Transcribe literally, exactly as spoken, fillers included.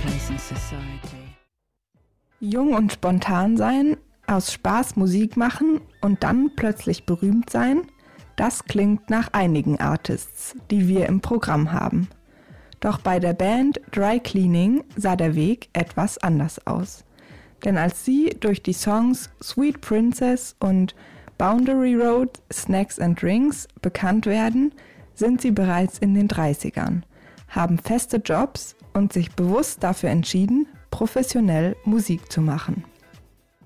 place in society. Jung und spontan sein, aus Spaß Musik machen und dann plötzlich berühmt sein, das klingt nach einigen Artists, die wir im Programm haben. Doch bei der Band Dry Cleaning sah der Weg etwas anders aus. Denn als sie durch die Songs Sweet Princess und Boundary Road, Snacks and Drinks bekannt werden, sind sie bereits in den dreißigern, haben feste Jobs und sich bewusst dafür entschieden, professionell Musik zu machen.